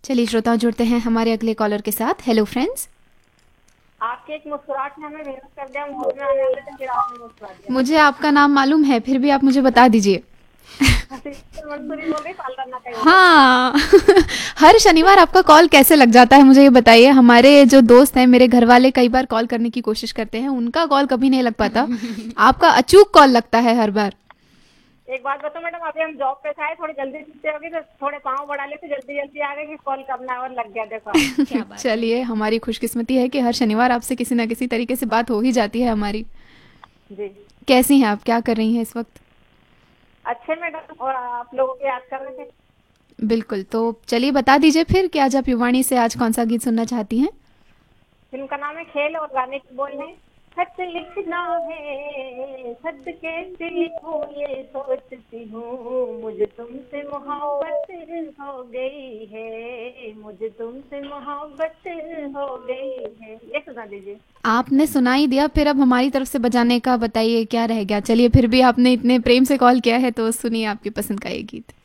चलिए श्रोता जुड़ते हैं हमारे अगले कॉलर के साथ। Hello friends. आपकी एक मुस्कुराहट ने हमें बेहोश कर दिया, हम होश में आने वाले थे, फिर आपने मुस्कुरा दिया। मुझे आपका नाम मालूम है, फिर भी आप मुझे बता दीजिए। सिस्टर मंसूरी बोल रही, पार्लर ना कहीं उधर। हाँ। हर शनिवार आपका कॉल कैसे लग जाता है मुझे ये बताइए। हमारे जो दोस्त हैं, मेरे घर वाले कई बार कॉल करने की कोशिश करते हैं, उनका कॉल कभी नहीं लग पाता। आपका अचूक कॉल लगता है हर बार। एक बात बताओ मैडम, अभी हम जॉब पे थे, थोड़ी जल्दी छुट्टी होगी तो थोड़े पाँव बढ़ा लेते, जल्दी जल्दी आ गए कि कॉल करना है, और लग गया देखो आप। क्या बात है। चलिए, हमारी खुशकिस्मती है कि हर शनिवार आपसे किसी ना किसी तरीके से बात हो ही जाती है हमारी। जी। कैसी हैं आप, क्या कर रही हैं इस वक्त? अच्छे मैडम, और आप लोगों को याद कर रहे थे। बिल्कुल, तो चलिए बता दीजिए फिर कि आज आप युवाणी से आज कौन सा गीत सुनना चाहती हैं? फिल्म का नाम है खेल, और गाने की बोल है, खत लिखना है, खत कैसे लिखूं ये सोचती हूँ, मुझे तुमसे मोहब्बत हो गई है, मुझे तुमसे मोहब्बत हो गई है। ये सुना दीजिए। आपने सुना ही दिया, फिर अब हमारी तरफ से बजाने का बताइए क्या रह गया। चलिए, फिर भी आपने इतने प्रेम से कॉल किया है तो सुनिए आपकी पसंद का ये गीत।